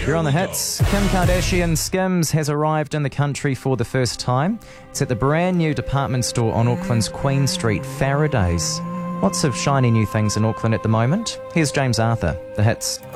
You're on the hits. Kim Kardashian Skims has arrived in the country for the first time. It's at the brand new department store on Auckland's Queen Street, Faraday's. Lots of shiny new things in Auckland at the moment. Here's James Arthur, the hits.